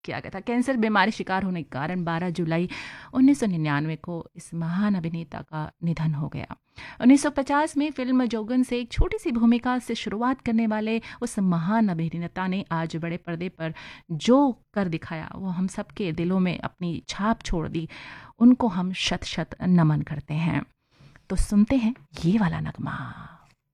किया गया था। कैंसर बीमारी शिकार होने के कारण 12 जुलाई 1999 को इस महान अभिनेता का निधन हो गया। 1950 में फिल्म जोगन से एक छोटी सी भूमिका से शुरुआत करने वाले उस महान अभिनेता ने आज बड़े पर्दे पर जो कर दिखाया वो हम सबके दिलों में अपनी छाप छोड़ दी। उनको हम शत शत नमन करते हैं। तो सुनते हैं ये वाला नगमा।